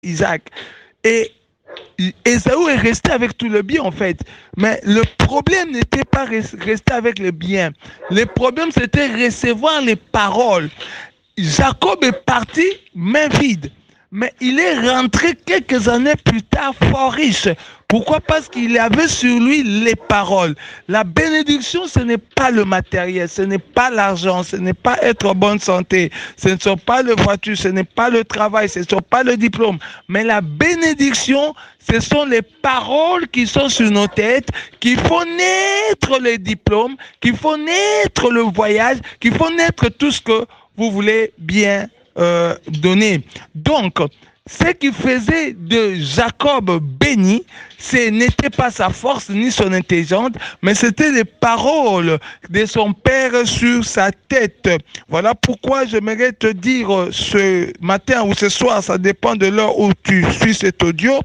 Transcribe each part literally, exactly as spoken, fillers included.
Isaac. Et Ésaü est resté avec tout le bien en fait. Mais le problème n'était pas rester avec le bien. Le problème c'était recevoir les paroles. Jacob est parti main vide. Mais il est rentré quelques années plus tard fort riche. Pourquoi? Parce qu'il avait sur lui les paroles. La bénédiction, ce n'est pas le matériel, ce n'est pas l'argent, ce n'est pas être en bonne santé, ce ne sont pas les voitures, ce n'est pas le travail, ce ne sont pas le diplôme. Mais la bénédiction, ce sont les paroles qui sont sur nos têtes, qui font naître les diplômes, qui font naître le voyage, qui font naître tout ce que vous voulez bien Euh, donné. Donc, ce qui faisait de Jacob béni, ce n'était pas sa force ni son intelligence, mais c'était les paroles de son père sur sa tête. Voilà pourquoi j'aimerais te dire ce matin ou ce soir, ça dépend de l'heure où tu suis cet audio,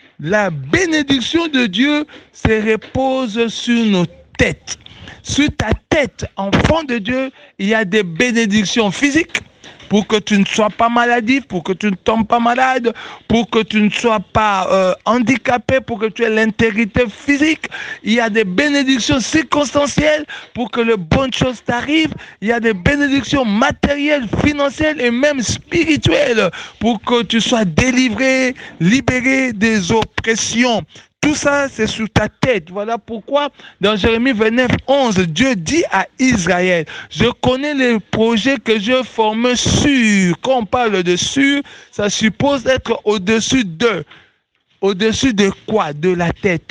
la bénédiction de Dieu se repose sur nos têtes. Sur ta tête, enfant de Dieu, il y a des bénédictions physiques, pour que tu ne sois pas maladif, pour que tu ne tombes pas malade, pour que tu ne sois pas euh, handicapé, pour que tu aies l'intégrité physique. Il y a des bénédictions circonstancielles pour que les bonnes choses t'arrivent. Il y a des bénédictions matérielles, financières et même spirituelles pour que tu sois délivré, libéré des oppressions. Tout ça, c'est sur ta tête. Voilà pourquoi, dans Jérémie vingt-neuf, onze, Dieu dit à Israël, je connais les projets que je forme sur. Quand on parle de sur, ça suppose être au-dessus de. Au-dessus de quoi? De la tête.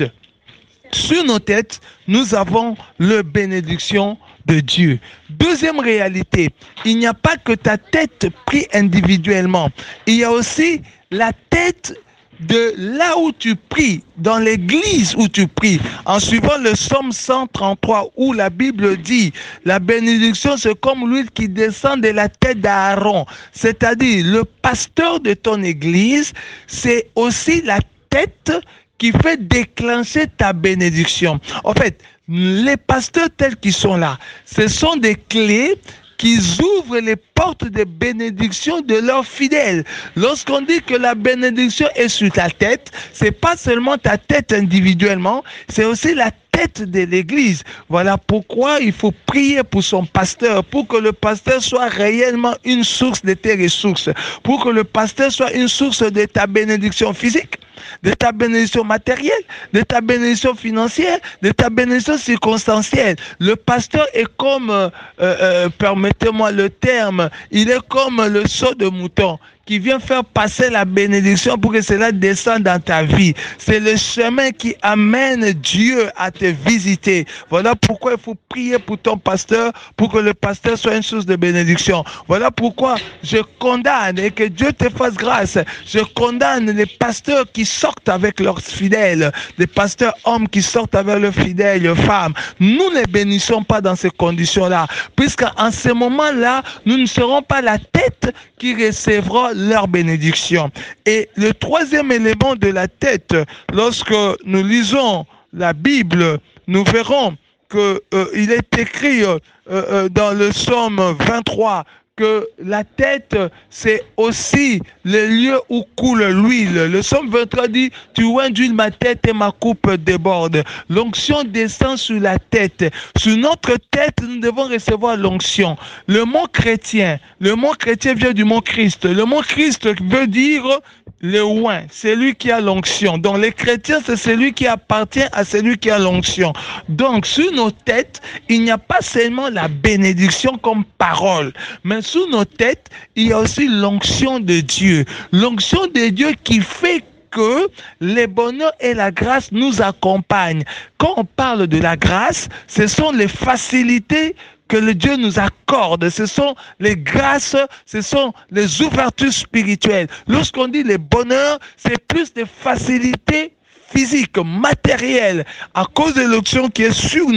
Sur nos têtes, nous avons la bénédiction de Dieu. Deuxième réalité, il n'y a pas que ta tête prise individuellement. Il y a aussi la tête de là où tu pries, dans l'église où tu pries, en suivant le psaume cent trente-trois où la Bible dit, la bénédiction c'est comme l'huile qui descend de la tête d'Aaron, c'est-à-dire le pasteur de ton église, c'est aussi la tête qui fait déclencher ta bénédiction. En fait, les pasteurs tels qu'ils sont là, ce sont des clés qui ouvrent les portes de bénédiction de leurs fidèles. Lorsqu'on dit que la bénédiction est sur ta tête, c'est pas seulement ta tête individuellement, c'est aussi la tête de l'église. Voilà pourquoi il faut prier pour son pasteur, pour que le pasteur soit réellement une source de tes ressources, pour que le pasteur soit une source de ta bénédiction physique, de ta bénédiction matérielle, de ta bénédiction financière, de ta bénédiction circonstancielle. Le pasteur est comme, euh, euh, permettez-moi le terme, il est comme le seau de mouton qui vient faire passer la bénédiction pour que cela descende dans ta vie. C'est le chemin qui amène Dieu à te visiter. Voilà pourquoi il faut prier pour ton pasteur, pour que le pasteur soit une source de bénédiction. Voilà pourquoi je condamne, et que Dieu te fasse grâce, je condamne les pasteurs qui sortent avec leurs fidèles, les pasteurs hommes qui sortent avec leurs fidèles femmes. Nous ne les bénissons pas dans ces conditions-là, puisqu'en ce moment-là, nous ne serons pas la tête qui recevra leur bénédiction. Et le troisième élément de la tête, lorsque nous lisons la Bible, nous verrons qu'il euh, est écrit euh, euh, dans le psaume vingt-trois que la tête, c'est aussi le lieu où coule l'huile. Le psaume vingt-trois dit, tu oins d'huile ma tête et ma coupe déborde. L'onction descend sur la tête. Sur notre tête, nous devons recevoir l'onction. Le mot chrétien, le mot chrétien vient du mot Christ. Le mot Christ veut dire le oint, c'est lui qui a l'onction. Donc les chrétiens, c'est celui qui appartient à celui qui a l'onction. Donc sur nos têtes, il n'y a pas seulement la bénédiction comme parole, mais sous nos têtes, il y a aussi l'onction de Dieu. L'onction de Dieu qui fait que les bonheurs et la grâce nous accompagnent. Quand on parle de la grâce, ce sont les facilités que le Dieu nous accorde. Ce sont les grâces, ce sont les ouvertures spirituelles. Lorsqu'on dit les bonheurs, c'est plus des facilités physiques, matérielles, à cause de l'onction qui est sur nous,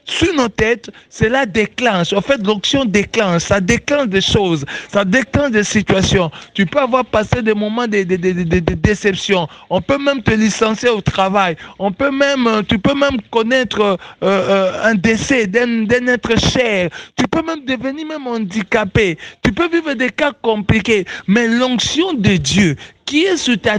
sur nos têtes, cela déclenche. En fait, l'onction déclenche. Ça déclenche des choses. Ça déclenche des situations. Tu peux avoir passé des moments de, de, de, de, de déception. On peut même te licencier au travail. On peut même, tu peux même connaître euh, euh, un décès d'un, d'un être cher. Tu peux même devenir même handicapé. Tu peux vivre des cas compliqués. Mais l'onction de Dieu qui est sur ta